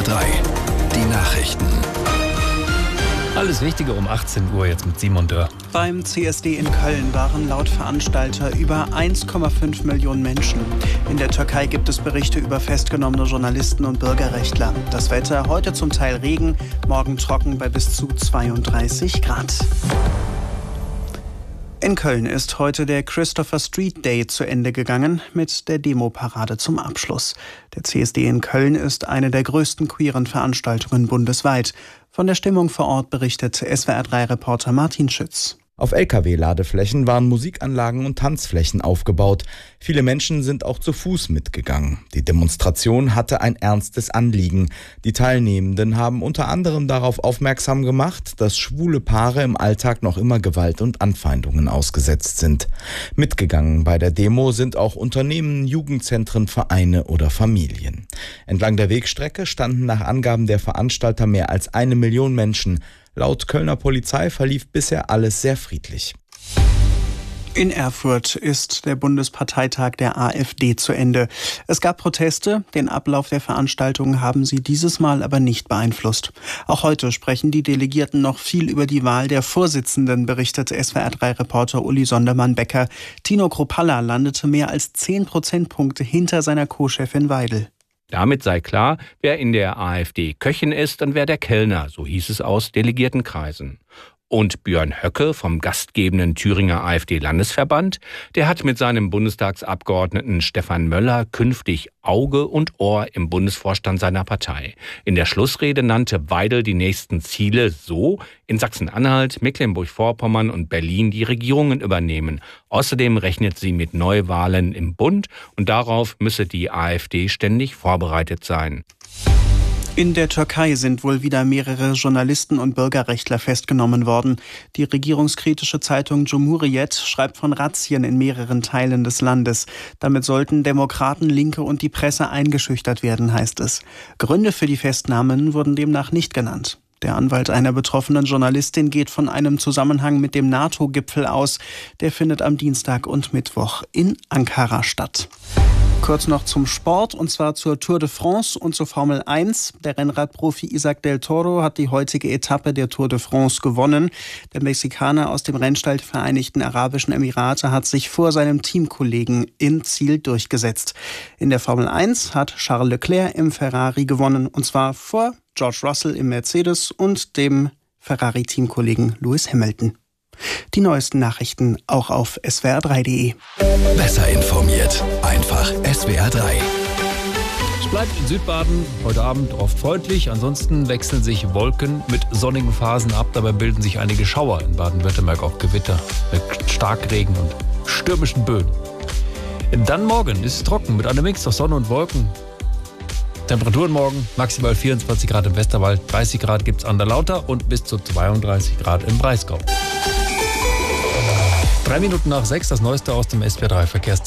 SWR3, die Nachrichten. Alles Wichtige um 18 Uhr jetzt mit Simon Dörr. Beim CSD in Köln waren laut Veranstalter über 1,5 Millionen Menschen. In der Türkei gibt es Berichte über festgenommene Journalisten und Bürgerrechtler. Das Wetter heute zum Teil Regen, morgen trocken bei bis zu 32 Grad. In Köln ist heute der Christopher Street Day zu Ende gegangen mit der Demoparade zum Abschluss. Der CSD in Köln ist eine der größten queeren Veranstaltungen bundesweit. Von der Stimmung vor Ort berichtet SWR3-Reporter Martin Schütz. Auf Lkw-Ladeflächen waren Musikanlagen und Tanzflächen aufgebaut. Viele Menschen sind auch zu Fuß mitgegangen. Die Demonstration hatte ein ernstes Anliegen. Die Teilnehmenden haben unter anderem darauf aufmerksam gemacht, dass schwule Paare im Alltag noch immer Gewalt und Anfeindungen ausgesetzt sind. Mitgegangen bei der Demo sind auch Unternehmen, Jugendzentren, Vereine oder Familien. Entlang der Wegstrecke standen nach Angaben der Veranstalter mehr als 1 Million Menschen. Laut Kölner Polizei verlief bisher alles sehr friedlich. In Erfurt ist der Bundesparteitag der AfD zu Ende. Es gab Proteste, den Ablauf der Veranstaltung haben sie dieses Mal aber nicht beeinflusst. Auch heute sprechen die Delegierten noch viel über die Wahl der Vorsitzenden, berichtet SWR3-Reporter Uli Sondermann-Becker. Tino Kruppalla landete mehr als 10 Prozentpunkte hinter seiner Co-Chefin Weidel. Damit sei klar, wer in der AfD Köchin ist und wer der Kellner, so hieß es aus Delegiertenkreisen. Und Björn Höcke vom gastgebenden Thüringer AfD-Landesverband, der hat mit seinem Bundestagsabgeordneten Stefan Möller künftig Auge und Ohr im Bundesvorstand seiner Partei. In der Schlussrede nannte Weidel die nächsten Ziele so: in Sachsen-Anhalt, Mecklenburg-Vorpommern und Berlin die Regierungen übernehmen. Außerdem rechnet sie mit Neuwahlen im Bund und darauf müsse die AfD ständig vorbereitet sein. In der Türkei sind wohl wieder mehrere Journalisten und Bürgerrechtler festgenommen worden. Die regierungskritische Zeitung Cumhuriyet schreibt von Razzien in mehreren Teilen des Landes. Damit sollten Demokraten, Linke und die Presse eingeschüchtert werden, heißt es. Gründe für die Festnahmen wurden demnach nicht genannt. Der Anwalt einer betroffenen Journalistin geht von einem Zusammenhang mit dem NATO-Gipfel aus. Der findet am Dienstag und Mittwoch in Ankara statt. Kurz noch zum Sport, und zwar zur Tour de France und zur Formel 1. Der Rennradprofi Isaac del Toro hat die heutige Etappe der Tour de France gewonnen. Der Mexikaner aus dem Rennstall der Vereinigten Arabischen Emirate hat sich vor seinem Teamkollegen im Ziel durchgesetzt. In der Formel 1 hat Charles Leclerc im Ferrari gewonnen, und zwar vor George Russell im Mercedes und dem Ferrari-Teamkollegen Lewis Hamilton. Die neuesten Nachrichten auch auf swr3.de. Besser informiert, einfach SWR3. Es bleibt in Südbaden heute Abend oft freundlich. Ansonsten wechseln sich Wolken mit sonnigen Phasen ab. Dabei bilden sich einige Schauer in Baden-Württemberg, auch Gewitter mit Starkregen und stürmischen Böen. Dann morgen ist es trocken mit einem Mix aus Sonne und Wolken. Temperaturen morgen maximal 24 Grad im Westerwald, 30 Grad gibt es an der Lauter und bis zu 32 Grad im Breisgau. 3 Minuten nach 6, das Neueste aus dem SWR3 Verkehrs.